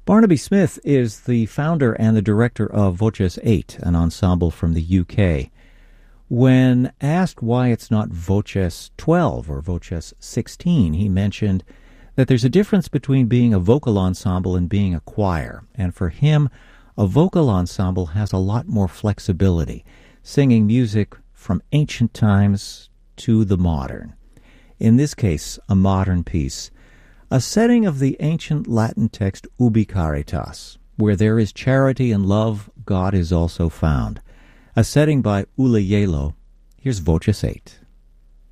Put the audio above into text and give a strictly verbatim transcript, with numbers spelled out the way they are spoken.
Barnaby Smith is the founder and the director of Voces eight, an ensemble from the U K. When asked why it's not Voces twelve or Voces sixteen, he mentioned that there's a difference between being a vocal ensemble and being a choir. And for him, a vocal ensemble has a lot more flexibility, singing music from ancient times to the modern. In this case, a modern piece, a setting of the ancient Latin text Ubi Caritas, where there is charity and love, God is also found. A setting by Ula Yelo. Here's Voces eight.